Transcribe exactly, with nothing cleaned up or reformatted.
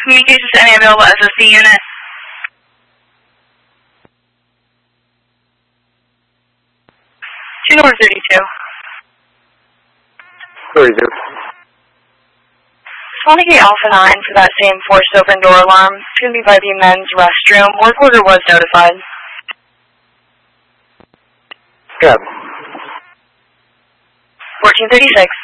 Communications to any available S O C unit. two North thirty-two. thirty-two. Sonic eight Alpha nine for that same forced open door alarm. It's going to be by the men's restroom. Work order was notified. Yeah. fourteen thirty-six.